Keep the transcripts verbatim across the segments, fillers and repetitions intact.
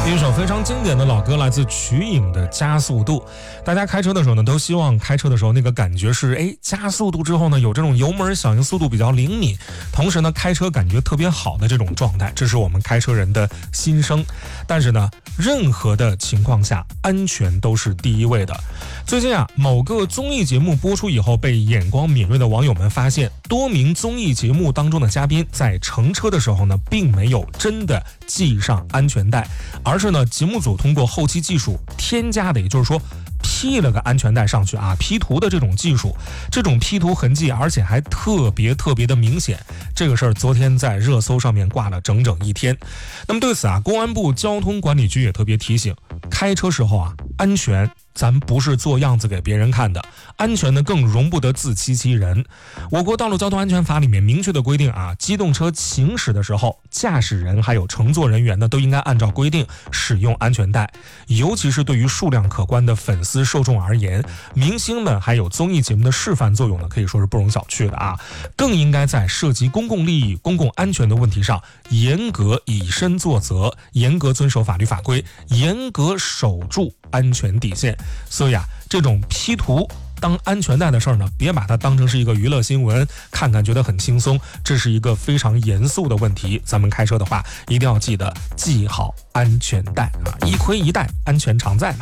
一首非常经典的老歌，来自瞿颖的《加速度》。大家开车的时候呢，都希望开车的时候那个感觉是，哎，加速度之后呢，有这种油门响应速度比较灵敏，同时呢，开车感觉特别好的这种状态，这是我们开车人的心声。但是呢，任何的情况下，安全都是第一位的。最近啊，某个综艺节目播出以后，被眼光敏锐的网友们发现，多名综艺节目当中的嘉宾在乘车的时候呢，并没有真的系上安全带，而是呢，节目组通过后期技术添加的，也就是说P 了个安全带上去啊 ，P 图的这种技术，这种 P 图痕迹，而且还特别特别的明显。这个事儿昨天在热搜上面挂了整整一天。那么对此啊，公安部交通管理局也特别提醒，开车时候啊，安全咱不是做样子给别人看的，安全呢更容不得自欺欺人。我国道路交通安全法里面明确的规定啊，机动车行驶的时候，驾驶人还有乘坐人员呢，都应该按照规定使用安全带。尤其是对于数量可观的粉丝受众而言，明星们还有综艺节目的示范作用呢，可以说是不容小觑的啊。更应该在涉及公共利益、公共安全的问题上，严格以身作则，严格遵守法律法规，严格守住安全底线。所以啊，这种 P 图当安全带的事儿呢，别把它当成是一个娱乐新闻，看看觉得很轻松，这是一个非常严肃的问题。咱们开车的话，一定要记得系好安全带啊，一盔一带，安全常在嘛。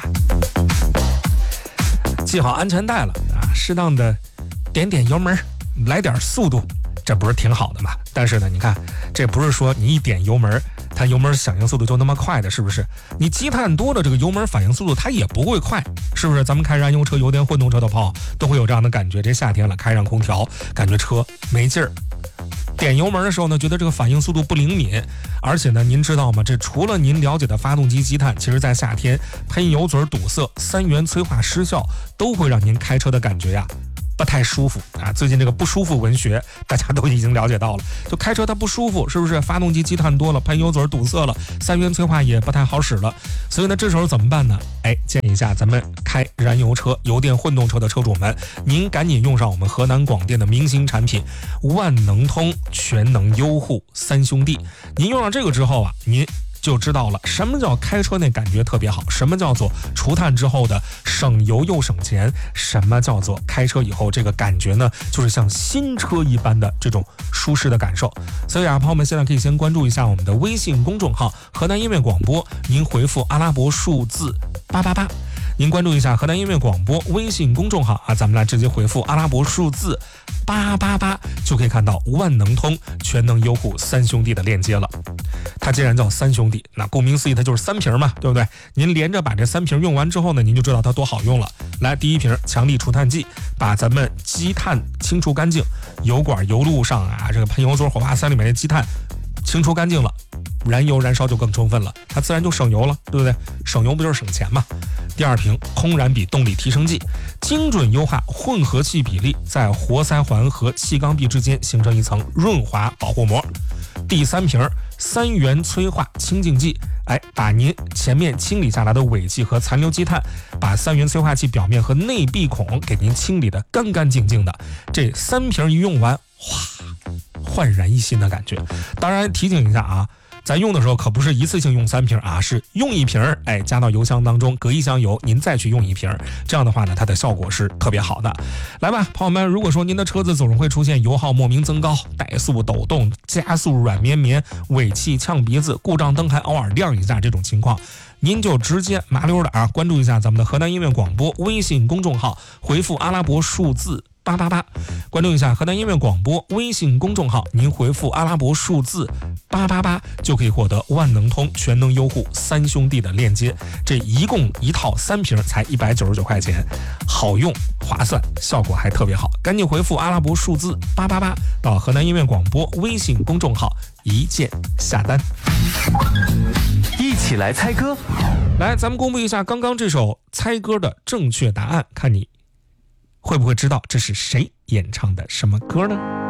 系好安全带了啊，适当的点点油门，来点速度，这不是挺好的吗？但是呢，你看，这不是说你一点油门，它油门响应速度就那么快的，是不是？你积碳多的这个油门反应速度它也不会快，是不是？咱们开燃油车、油电混动车的朋友都会有这样的感觉。这夏天了，开上空调，感觉车没劲儿。点油门的时候呢，觉得这个反应速度不灵敏，而且呢，您知道吗？这除了您了解的发动机积碳，其实在夏天喷油嘴堵塞、三元催化失效，都会让您开车的感觉呀不太舒服啊！最近这个不舒服文学，大家都已经了解到了。就开车它不舒服，是不是？发动机积碳多了，喷油嘴堵塞了，三元催化也不太好使了。所以呢，这时候怎么办呢？哎，建议一下咱们开燃油车、油电混动车的车主们，您赶紧用上我们河南广电的明星产品万能通全能优护三兄弟。您用上这个之后啊，您就知道了什么叫开车那感觉特别好，什么叫做除碳之后的省油又省钱，什么叫做开车以后这个感觉呢，就是像新车一般的这种舒适的感受。所以啊，朋友们现在可以先关注一下我们的微信公众号河南音乐广播，您回复阿拉伯数字八八八，您关注一下河南音乐广播微信公众号啊，咱们来直接回复阿拉伯数字八八八，就可以看到万能通全能优护三兄弟的链接了。它既然叫三兄弟，那顾名思义它就是三瓶嘛，对不对？您连着把这三瓶用完之后呢，您就知道它多好用了。来，第一瓶强力除碳剂，把咱们积碳清除干净，油管油路上啊，这个喷油嘴火花塞里面的积碳清除干净了，燃油燃烧就更充分了，它自然就省油了，对不对？省油不就是省钱吗？第二瓶空燃比动力提升剂，精准优化混合气比例，在活塞环和气缸壁之间形成一层润滑保护膜。第三瓶三元催化清净剂，哎，把您前面清理下来的尾气和残留积碳，把三元催化剂表面和内壁孔给您清理的干干净净的。这三瓶一用完，哗，焕然一新的感觉。当然提醒一下啊，咱用的时候可不是一次性用三瓶啊，是用一瓶，哎，加到油箱当中，隔一箱油，您再去用一瓶，这样的话呢，它的效果是特别好的。来吧，朋友们，如果说您的车子总是会出现油耗莫名增高、怠速抖动、加速软绵绵、尾气呛鼻子、故障灯还偶尔亮一下这种情况，您就直接麻溜的啊，关注一下咱们的河南音乐广播微信公众号，回复阿拉伯数字八八八，关注一下河南音乐广播微信公众号，您回复阿拉伯数字八八八就可以获得万能通全能优护三兄弟的链接。这一共一套三瓶才一百九十九块钱，好用划算，效果还特别好。赶紧回复阿拉伯数字八八八到河南音乐广播微信公众号，一键下单。 一起来猜歌， 来，咱们公布一下刚刚这首猜歌的正确答案，看你会不会知道这是谁演唱的什么歌呢？